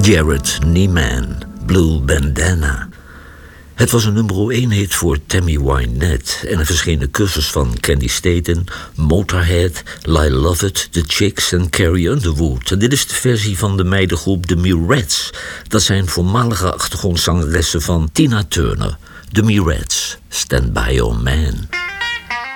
Jared Neiman, Blue Bandana. Het was een nummer 1 hit voor Tammy Wynette en er verschenen covers van Candy Staten, Motorhead, Lyle Lovett, The Chicks en Carrie Underwood. En dit is de versie van de meidengroep The Mirettes. Dat zijn voormalige achtergrondzangeressen van Tina Turner. The Mirettes, Stand By Your Man.